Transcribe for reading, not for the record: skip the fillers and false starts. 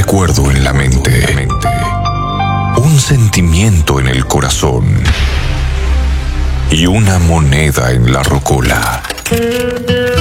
recuerdo en la mente, un sentimiento en el corazón y una moneda en la rocola.